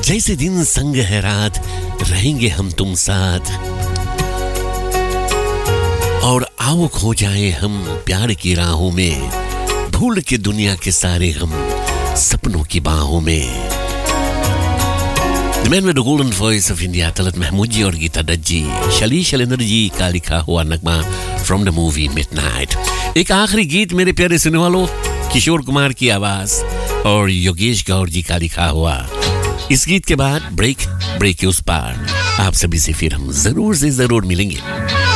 जैसे दिन संग है रात, रहेंगे हम तुम साथ। और आओ खो जाए हम प्यार की राहों में, भूल के दुनिया के सारे हम सपनों की बाहों में। The man with the golden voice of India, Talat Mahmood ji और गीता दत्त जी, शली शैलेंद्र जी का लिखा हुआ नगमा from the movie Midnight। एक आखिरी गीत मेरे प्यारे सुनने वालों, किशोर कुमार की आवाज और योगेश गौर जी का लिखा हुआ। इस गीत के बाद ब्रेक के उस पार आप सभी से फिर हम जरूर से जरूर मिलेंगे।